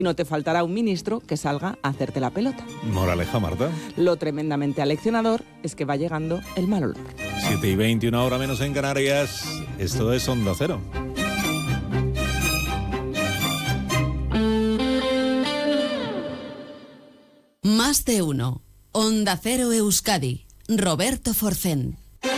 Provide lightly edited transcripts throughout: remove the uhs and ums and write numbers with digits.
Y no te faltará un ministro que salga a hacerte la pelota. Moraleja, Marta. Lo tremendamente aleccionador es que va llegando el mal olor. 7:20, una hora menos en Canarias. Esto es Onda Cero. Más de uno. Onda Cero Euskadi. Roberto Forcén.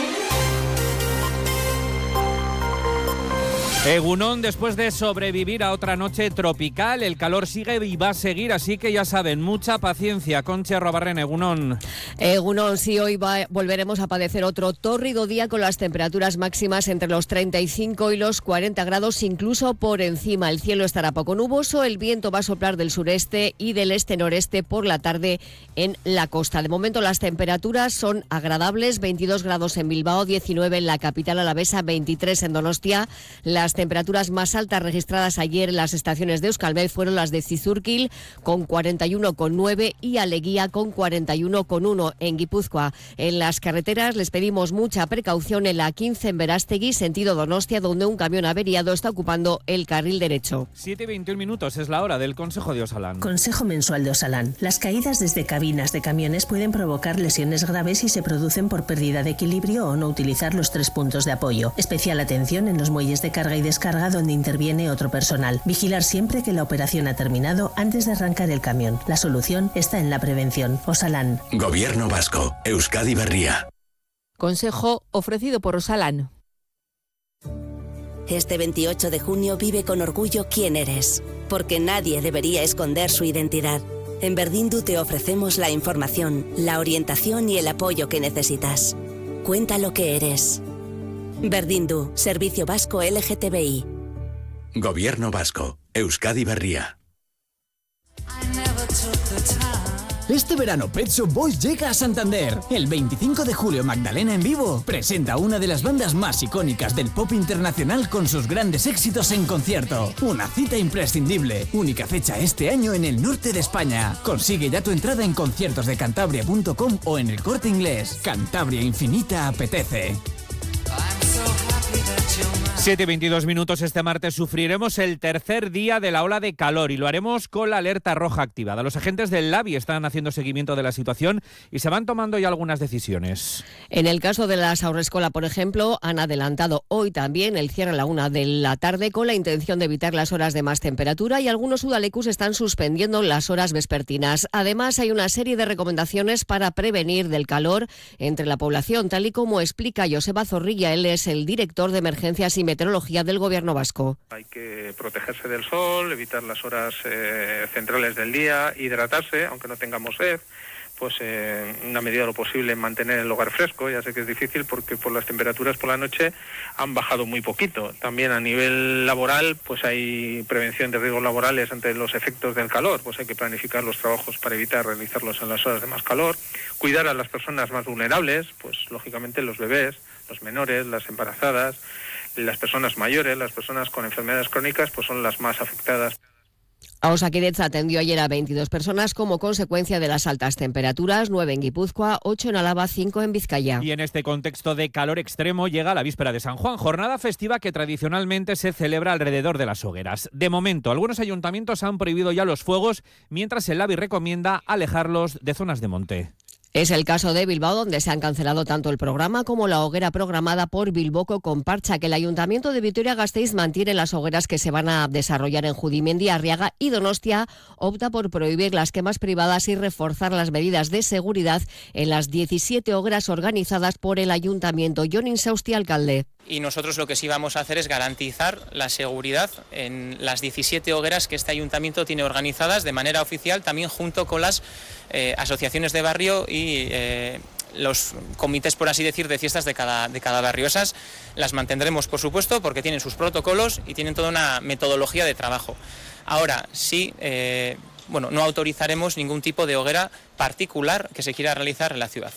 Egunon, después de sobrevivir a otra noche tropical, el calor sigue y va a seguir, así que ya saben, mucha paciencia. Concha Arrobarren, Egunon. Egunon, sí, hoy volveremos a padecer otro tórrido día con las temperaturas máximas entre los 35 y los 40 grados, incluso por encima. El cielo estará poco nuboso, el viento va a soplar del sureste y del este-noreste por la tarde en la costa. De momento las temperaturas son agradables, 22 grados en Bilbao, 19 en la capital alavesa, 23 en Donostia. Las temperaturas más altas registradas ayer en las estaciones de Euskalmet fueron las de Zizurkil con 41,9 y Aleguía con 41,1 en Guipúzcoa. En las carreteras les pedimos mucha precaución en la 15 en Berastegui, sentido Donostia, donde un camión averiado está ocupando el carril derecho. 7:21 minutos es la hora del Consejo de Osalan. Consejo mensual de Osalan. Las caídas desde cabinas de camiones pueden provocar lesiones graves si se producen por pérdida de equilibrio o no utilizar los 3 puntos de apoyo. Especial atención en los muelles de carga y descarga donde interviene otro personal. Vigilar siempre que la operación ha terminado antes de arrancar el camión. La solución está en la prevención. Osalan. Gobierno vasco. Euskadi Berria. Consejo ofrecido por Osalan. Este 28 de junio vive con orgullo quién eres, porque nadie debería esconder su identidad. En Berdindu te ofrecemos la información, la orientación y el apoyo que necesitas. Cuenta lo que eres. Berdindu, Servicio Vasco LGTBI. Gobierno vasco. Euskadi Berria. Este verano Pet Shop Boys llega a Santander. El 25 de julio Magdalena en vivo presenta una de las bandas más icónicas del pop internacional con sus grandes éxitos en concierto. Una cita imprescindible. Única fecha este año en el norte de España. Consigue ya tu entrada en conciertosdecantabria.com o en el Corte Inglés. Cantabria Infinita apetece. 7:22 minutos. Este martes sufriremos el tercer día de la ola de calor y lo haremos con la alerta roja activada. Los agentes del LABI están haciendo seguimiento de la situación y se van tomando ya algunas decisiones. En el caso de las Haurreskolak, por ejemplo, han adelantado hoy también el cierre a la 1 de la tarde con la intención de evitar las horas de más temperatura y algunos udalekus están suspendiendo las horas vespertinas. Además, hay una serie de recomendaciones para prevenir del calor entre la población, tal y como explica Joseba Zorrilla. Él es el director de Emergencias y Meteorología del Gobierno vasco. Hay que protegerse del sol, evitar las horas centrales del día, hidratarse, aunque no tengamos sed, pues en una medida de lo posible mantener el hogar fresco. Ya sé que es difícil porque por las temperaturas por la noche han bajado muy poquito. También a nivel laboral, pues hay prevención de riesgos laborales ante los efectos del calor, pues hay que planificar los trabajos para evitar realizarlos en las horas de más calor, cuidar a las personas más vulnerables, pues lógicamente los bebés, los menores, las embarazadas, las personas mayores, las personas con enfermedades crónicas, pues son las más afectadas. Osakidetza atendió ayer a 22 personas como consecuencia de las altas temperaturas, 9 en Guipúzcoa, 8 en Álava, 5 en Vizcaya. Y en este contexto de calor extremo llega la víspera de San Juan, jornada festiva que tradicionalmente se celebra alrededor de las hogueras. De momento, algunos ayuntamientos han prohibido ya los fuegos, mientras el LABI recomienda alejarlos de zonas de monte. Es el caso de Bilbao, donde se han cancelado tanto el programa como la hoguera programada por Bilboko con Parcha, que el Ayuntamiento de Vitoria-Gasteiz mantiene las hogueras que se van a desarrollar en Judimendi, Arriaga y Donostia opta por prohibir las quemas privadas y reforzar las medidas de seguridad en las 17 hogueras organizadas por el Ayuntamiento. Jon Insausti, alcalde. Y nosotros lo que sí vamos a hacer es garantizar la seguridad en las 17 hogueras que este ayuntamiento tiene organizadas de manera oficial, también junto con las asociaciones de barrio y los comités, por así decir, de fiestas de cada barrio. Esas las mantendremos, por supuesto, porque tienen sus protocolos y tienen toda una metodología de trabajo. Ahora, sí, no autorizaremos ningún tipo de hoguera particular que se quiera realizar en la ciudad.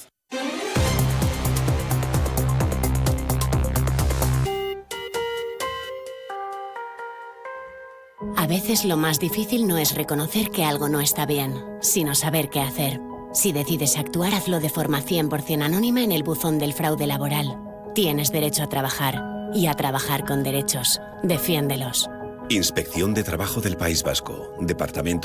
A veces lo más difícil no es reconocer que algo no está bien, sino saber qué hacer. Si decides actuar, hazlo de forma 100% anónima en el buzón del fraude laboral. Tienes derecho a trabajar y a trabajar con derechos. Defiéndelos. Inspección de Trabajo del País Vasco. Departamento